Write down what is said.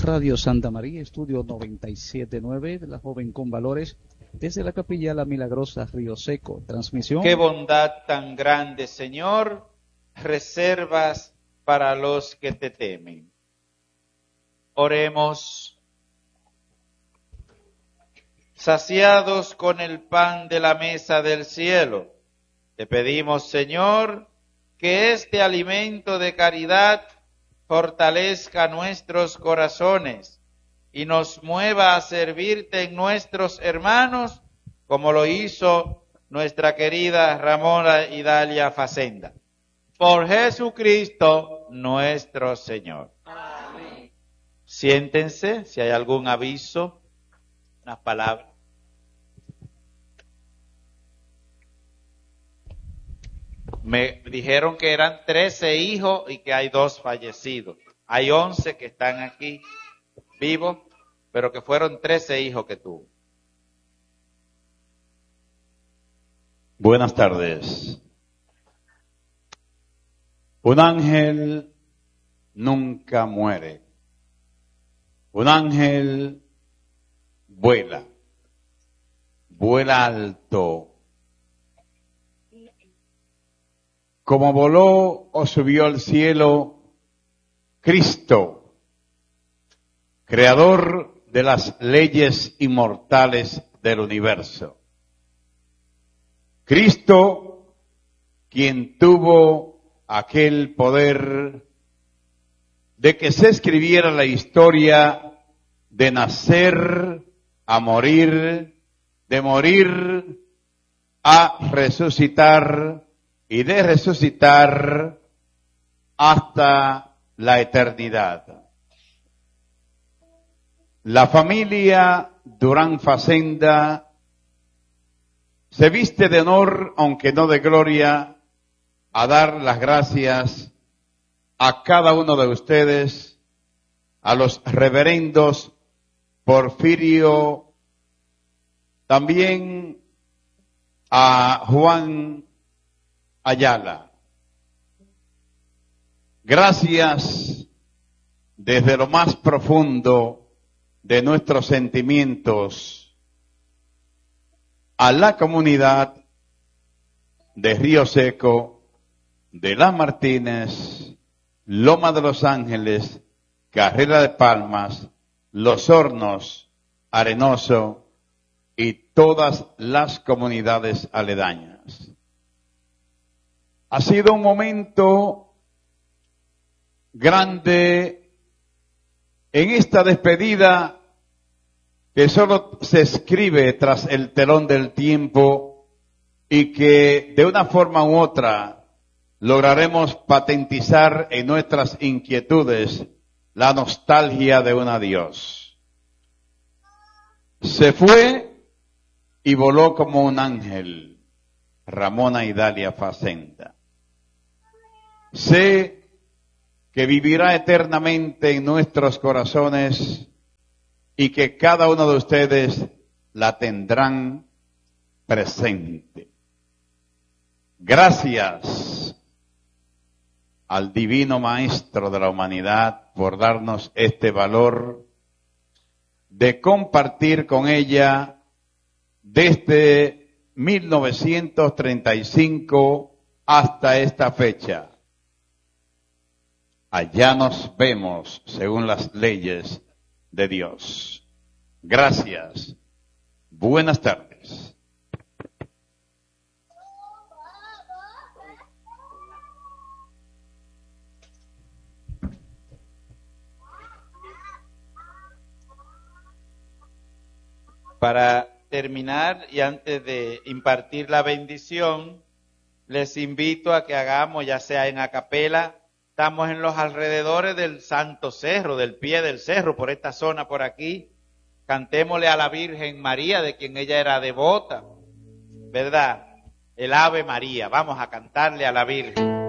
Radio Santa María, estudio 97.9 de la Joven con Valores, desde la Capilla La Milagrosa, Río Seco. Transmisión. Qué bondad tan grande, Señor, reservas para los que te temen. Oremos. Saciados con el pan de la mesa del cielo, te pedimos, Señor, que este alimento de caridad fortalezca nuestros corazones y nos mueva a servirte en nuestros hermanos, como lo hizo nuestra querida Ramona Idalia Facenda. Por Jesucristo nuestro Señor. Amén. Siéntense, si hay algún aviso, unas palabras. Me dijeron que eran 13 hijos y que hay 2 fallecidos. Hay 11 que están aquí vivos, pero que fueron 13 hijos que tuvo. Buenas tardes. Un ángel nunca muere. Un ángel vuela. Vuela alto. Como voló o subió al cielo Cristo, creador de las leyes inmortales del universo. Cristo, quien tuvo aquel poder de que se escribiera la historia de nacer a morir, de morir a resucitar, y de resucitar hasta la eternidad. La familia Durán Facenda se viste de honor, aunque no de gloria, a dar las gracias a cada uno de ustedes, a los reverendos Porfirio, también a Juan Ayala. Gracias desde lo más profundo de nuestros sentimientos a la comunidad de Río Seco, de Las Martínez, Loma de los Ángeles, Carrera de Palmas, Los Hornos, Arenoso y todas las comunidades aledañas. Ha sido un momento grande en esta despedida que solo se escribe tras el telón del tiempo y que de una forma u otra lograremos patentizar en nuestras inquietudes la nostalgia de un adiós. Se fue y voló como un ángel, Ramona Idalia Facenda. Sé que vivirá eternamente en nuestros corazones y que cada uno de ustedes la tendrán presente. Gracias al Divino Maestro de la humanidad por darnos este valor de compartir con ella desde 1935 hasta esta fecha. Allá nos vemos según las leyes de Dios. Gracias. Buenas tardes. Para terminar y antes de impartir la bendición, les invito a que hagamos, ya sea en acapela, estamos en los alrededores del Santo Cerro, del pie del cerro, por esta zona por aquí. Cantémosle a la Virgen María, de quien ella era devota, ¿verdad? El Ave María, vamos a cantarle a la Virgen.